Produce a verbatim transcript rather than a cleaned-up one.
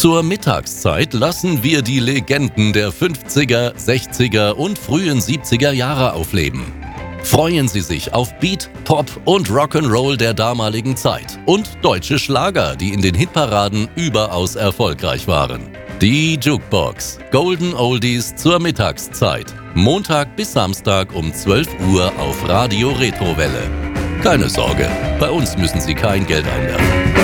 Zur Mittagszeit lassen wir die Legenden der fünfziger, sechziger und frühen siebziger Jahre aufleben. Freuen Sie sich auf Beat, Pop und Rock'n'Roll der damaligen Zeit und deutsche Schlager, die in den Hitparaden überaus erfolgreich waren. Die Jukebox. Golden Oldies zur Mittagszeit. Montag bis Samstag um zwölf Uhr auf Radio Retrowelle. Keine Sorge, bei uns müssen Sie kein Geld einwerfen.